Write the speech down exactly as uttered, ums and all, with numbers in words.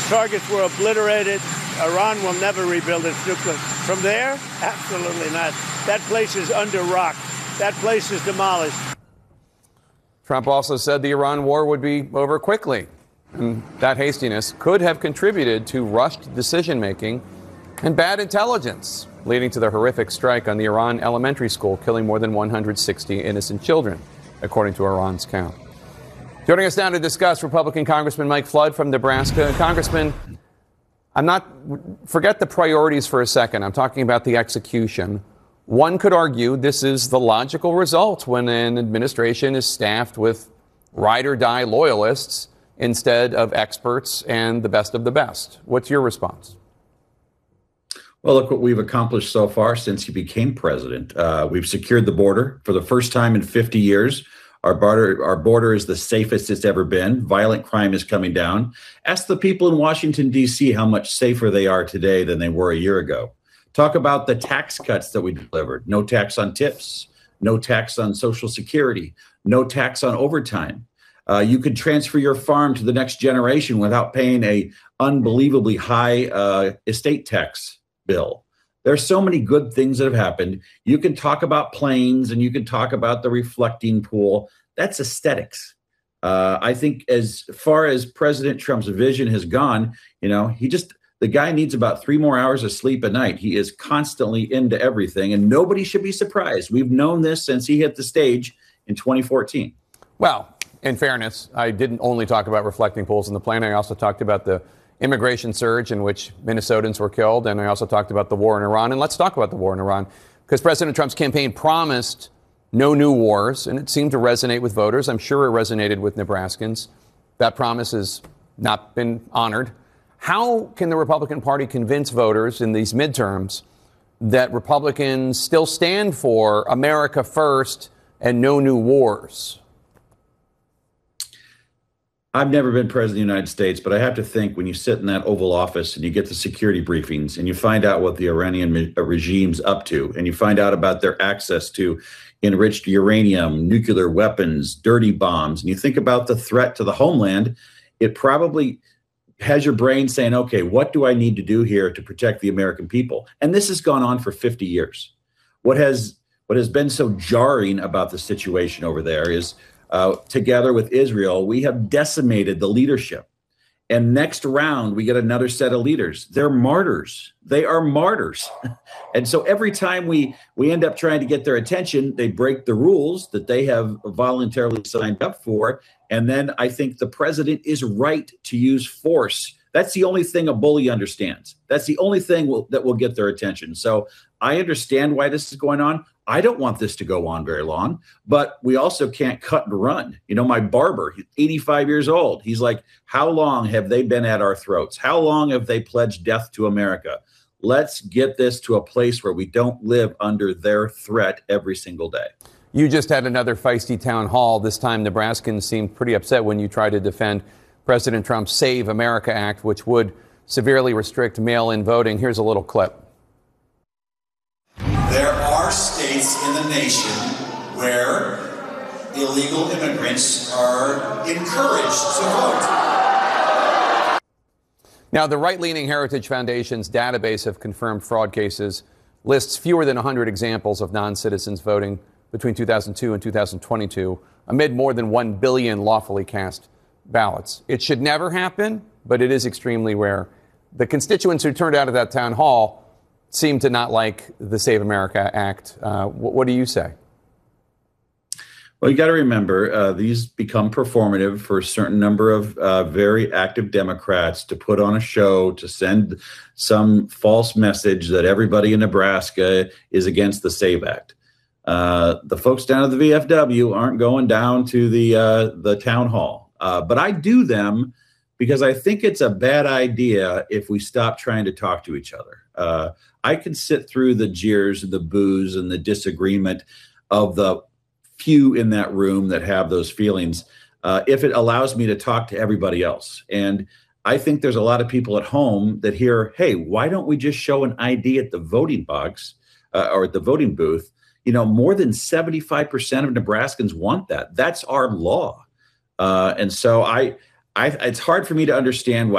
Those targets were obliterated. Iran will never rebuild its nuclear. From there, absolutely not. That place is under rock. That place is demolished. Trump also said the Iran war would be over quickly. And that hastiness could have contributed to rushed decision-making and bad intelligence, leading to the horrific strike on the Iran elementary school, killing more than one hundred sixty innocent children, according to Iran's count. Joining us now to discuss, Republican Congressman Mike Flood from Nebraska. Congressman, I'm not, forget the priorities for a second. I'm talking about the execution. One could argue this is the logical result when an administration is staffed with ride or die loyalists instead of experts and the best of the best. What's your response? Well, look what we've accomplished so far since he became president. Uh, we've secured the border for the first time in fifty years. Our border, our border is the safest it's ever been. Violent crime is coming down. Ask the people in Washington, D C how much safer they are today than they were a year ago. Talk about the tax cuts that we delivered. No tax on tips, no tax on Social Security, no tax on overtime. Uh, you could transfer your farm to the next generation without paying a unbelievably high uh, estate tax bill. There's so many good things that have happened. You can talk about planes and you can talk about the reflecting pool. That's aesthetics. Uh, I think as far as President Trump's vision has gone, you know, he just, the guy needs about three more hours of sleep a night. He is constantly into everything, and nobody should be surprised. We've known this since he hit the stage in twenty fourteen. Well, in fairness, I didn't only talk about reflecting pools in the plane. I also talked about the immigration surge in which Minnesotans were killed. And I also talked about the war in Iran. And let's talk about the war in Iran, because President Trump's campaign promised no new wars, and it seemed to resonate with voters. I'm sure it resonated with Nebraskans. That promise has not been honored. How can the Republican Party convince voters in these midterms that Republicans still stand for America first and no new wars? I've never been president of the United States, but I have to think when you sit in that Oval Office and you get the security briefings and you find out what the Iranian regime's up to, and you find out about their access to enriched uranium, nuclear weapons, dirty bombs, and you think about the threat to the homeland, it probably has your brain saying, okay, what do I need to do here to protect the American people? And this has gone on for fifty years. What has what has been so jarring about the situation over there is uh, together with Israel, we have decimated the leadership. And next round, we get another set of leaders. They're martyrs. They are martyrs. And so every time we we end up trying to get their attention, they break the rules that they have voluntarily signed up for. And then I think the president is right to use force. That's the only thing a bully understands. That's the only thing will, that will get their attention. So I understand why this is going on. I don't want this to go on very long, but we also can't cut and run. You know, my barber, he's eighty-five years old. He's like, how long have they been at our throats? How long have they pledged death to America? Let's get this to a place where we don't live under their threat every single day. You just had another feisty town hall. This time, Nebraskans seemed pretty upset when you tried to defend President Trump's Save America Act, which would severely restrict mail-in voting. Here's a little clip. There are states in the nation where illegal immigrants are encouraged to vote. Now, the right-leaning Heritage Foundation's database of confirmed fraud cases lists fewer than one hundred examples of non-citizens voting between two thousand two and two thousand twenty-two, amid more than one billion lawfully cast ballots. It should never happen, but it is extremely rare. The constituents who turned out at that town hall seem to not like the Save America Act. Uh, what, what do you say? Well, you got to remember, uh, these become performative for a certain number of uh, very active Democrats to put on a show, to send some false message that everybody in Nebraska is against the SAVE Act. Uh, the folks down at the V F W aren't going down to the uh, the town hall, uh, but I do them because I think it's a bad idea if we stop trying to talk to each other. Uh, I can sit through the jeers and the boos and the disagreement of the few in that room that have those feelings uh, if it allows me to talk to everybody else. And I think there's a lot of people at home that hear, hey, why don't we just show an I D at the voting box uh, or at the voting booth? You know, more than seventy-five percent of Nebraskans want that. That's our law. Uh, and so I, I, it's hard for me to understand why